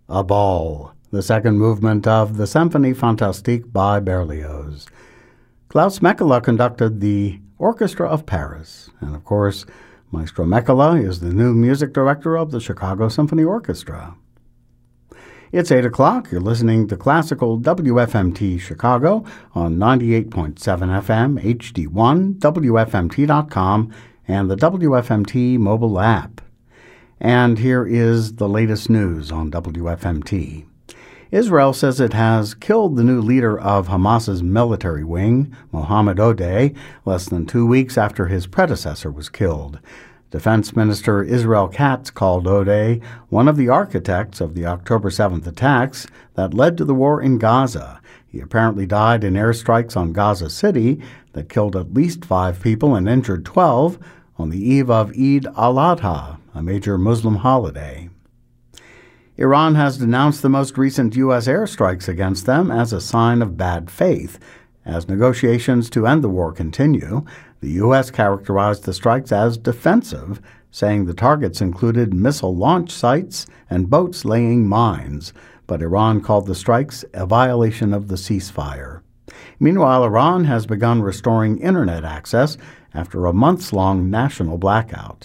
A Ball, the second movement of the Symphonie Fantastique by Berlioz. Klaus Mekela conducted the Orchestra of Paris, and of course, Maestro Mekela is the new music director of the Chicago Symphony Orchestra. It's 8 o'clock. You're listening to Classical WFMT Chicago on 98.7 FM, HD1, WFMT.com, and the WFMT mobile app. And here is the latest news on WFMT. Israel says it has killed the new leader of Hamas's military wing, Mohammed Odeh, less than 2 weeks after his predecessor was killed. Defense Minister Israel Katz called Odeh one of the architects of the October 7th attacks that led to the war in Gaza. He apparently died in airstrikes on Gaza City that killed at least 5 people and injured 12 on the eve of Eid al-Adha, a major Muslim holiday. Iran has denounced the most recent U.S. airstrikes against them as a sign of bad faith. As negotiations to end the war continue, the U.S. characterized the strikes as defensive, saying the targets included missile launch sites and boats laying mines, but Iran called the strikes a violation of the ceasefire. Meanwhile, Iran has begun restoring internet access after a months-long national blackout.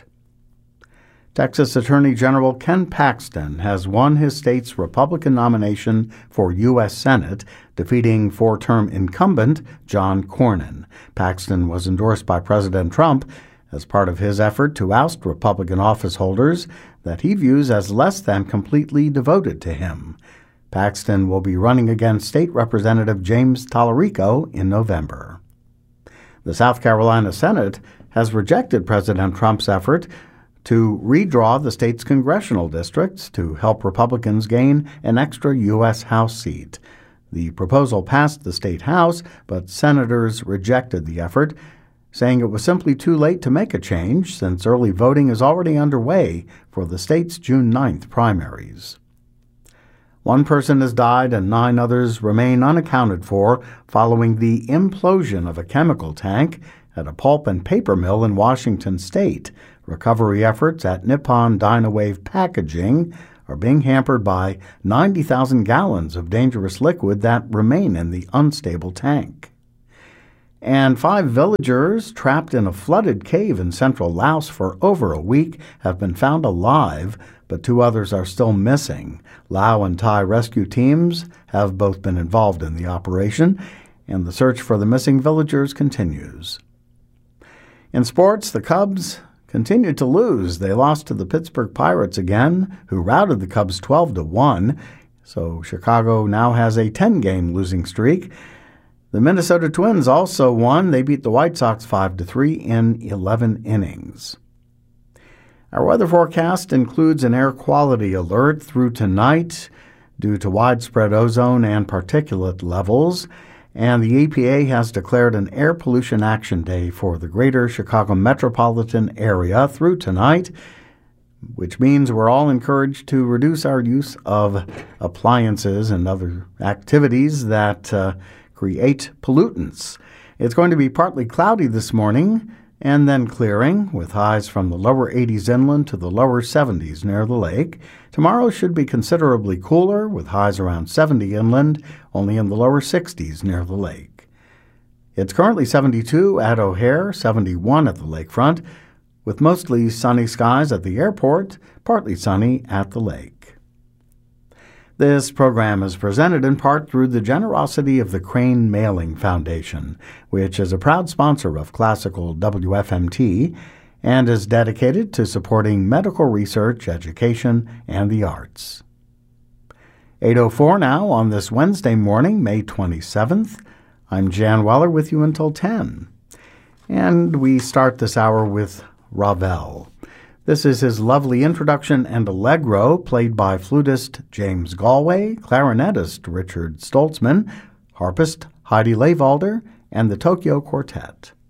Texas Attorney General Ken Paxton has won his state's Republican nomination for U.S. Senate, defeating 4-term incumbent John Cornyn. Paxton was endorsed by President Trump as part of his effort to oust Republican office holders that he views as less than completely devoted to him. Paxton will be running against State Representative James Tallarico in November. The South Carolina Senate has rejected President Trump's effort to redraw the state's congressional districts to help Republicans gain an extra U.S. House seat. The proposal passed the state House, but senators rejected the effort, saying it was simply too late to make a change since early voting is already underway for the state's June 9th primaries. 1 person has died and 9 others remain unaccounted for following the implosion of a chemical tank at a pulp and paper mill in Washington state. Recovery efforts at Nippon Dynawave Packaging are being hampered by 90,000 gallons of dangerous liquid that remain in the unstable tank. And 5 villagers trapped in a flooded cave in central Laos for over a week have been found alive, but 2 others are still missing. Lao and Thai rescue teams have both been involved in the operation, and the search for the missing villagers continues. In sports, the Cubs continued to lose. They lost to the Pittsburgh Pirates again, who routed the Cubs 12-1. So Chicago now has a 10-game losing streak. The Minnesota Twins also won. They beat the White Sox 5-3 in 11 innings. Our weather forecast includes an air quality alert through tonight due to widespread ozone and particulate levels. And the EPA has declared an Air Pollution Action Day for the greater Chicago metropolitan area through tonight, which means we're all encouraged to reduce our use of appliances and other activities that create pollutants. It's going to be partly cloudy this morning and then clearing, with highs from the lower 80s inland to the lower 70s near the lake. Tomorrow should be considerably cooler, with highs around 70 inland, only in the lower 60s near the lake. It's currently 72 at O'Hare, 71 at the lakefront, with mostly sunny skies at the airport, partly sunny at the lake. This program is presented in part through the generosity of the Crane Mailing Foundation, which is a proud sponsor of Classical WFMT and is dedicated to supporting medical research, education, and the arts. 8:04 now on this Wednesday morning, May 27th. I'm Jan Weller with you until 10. And we start this hour with Ravel. This is his lovely introduction and allegro, played by flutist James Galway, clarinetist Richard Stoltzman, harpist Heidi Leyvalder, and the Tokyo Quartet.